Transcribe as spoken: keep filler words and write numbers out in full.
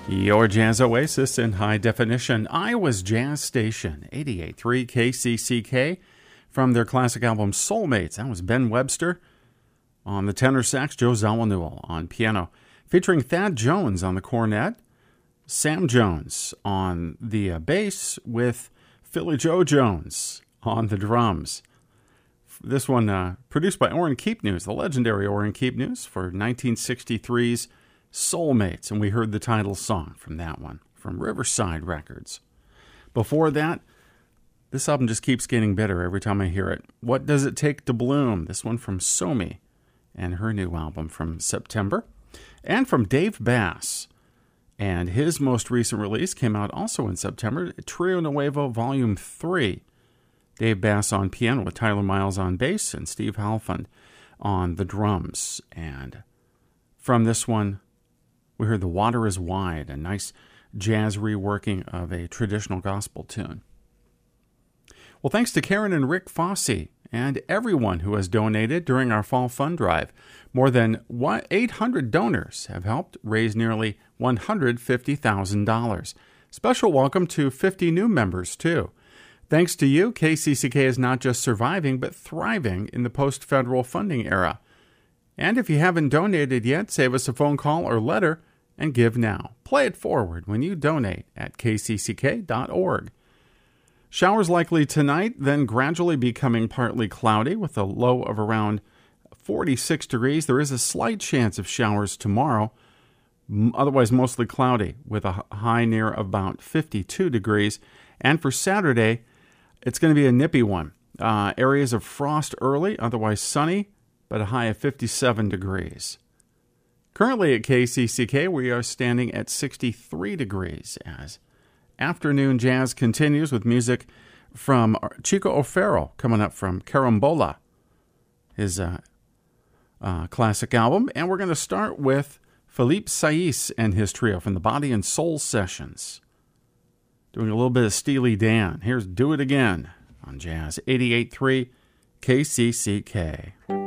Your Jazz Oasis in high definition. Iowa's Jazz Station, eighty-eight point three K C C K, from their classic album Soulmates. That was Ben Webster on the tenor sax, Joe Zawinul on piano, featuring Thad Jones on the cornet, Sam Jones on the uh, bass, with Philly Joe Jones on the drums. This one uh, produced by Orrin Keepnews, the legendary Orrin Keepnews, for nineteen sixty-three's Soulmates, and we heard the title song from that one, from Riverside Records. Before that, this album just keeps getting better every time I hear it. What Does It Take to Bloom? This one from Somi, and her new album from September. And from Dave Bass, and his most recent release came out also in September, Trio Nuevo Volume three. Dave Bass on piano with Tyler Miles on bass and Steve Halfond on the drums. And from this one, we heard The Water is Wide, a nice jazz reworking of a traditional gospel tune. Well, thanks to Karen and Rick Fossey and everyone who has donated during our fall fund drive. More than eight hundred donors have helped raise nearly one hundred fifty thousand dollars. Special welcome to fifty new members, too. Thanks to you, K C C K is not just surviving, but thriving in the post-federal funding era. And if you haven't donated yet, save us a phone call or letter and give now. Play it forward when you donate at k c c k dot org. Showers likely tonight, then gradually becoming partly cloudy with a low of around forty-six degrees. There is a slight chance of showers tomorrow, otherwise mostly cloudy with a high near about fifty-two degrees. And for Saturday, it's going to be a nippy one. Uh, areas of frost early, otherwise sunny, but a high of fifty-seven degrees. Currently at K C C K, we are standing at sixty-three degrees as afternoon jazz continues with music from Chico O'Farrell coming up from Carambola, his uh, uh, classic album. And we're going to start with Philippe Saïs and his trio from the Body and Soul Sessions, doing a little bit of Steely Dan. Here's Do It Again on Jazz eighty-eight point three K C C K.